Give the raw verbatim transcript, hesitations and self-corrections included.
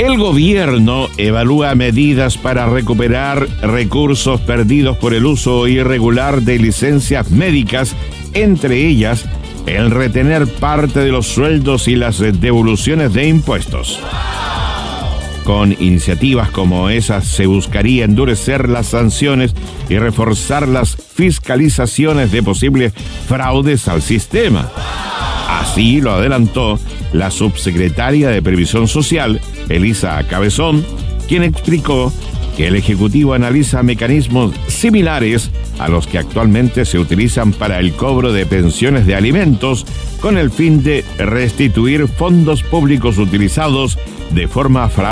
El gobierno evalúa medidas para recuperar recursos perdidos por el uso irregular de licencias médicas, entre ellas el retener parte de los sueldos y las devoluciones de impuestos. Con iniciativas como esas se buscaría endurecer las sanciones y reforzar las fiscalizaciones de posibles fraudes al sistema. Así lo adelantó la subsecretaria de Previsión Social, Elisa Cabezón, quien explicó que el Ejecutivo analiza mecanismos similares a los que actualmente se utilizan para el cobro de pensiones de alimentos, con el fin de restituir fondos públicos utilizados de forma fraudulenta.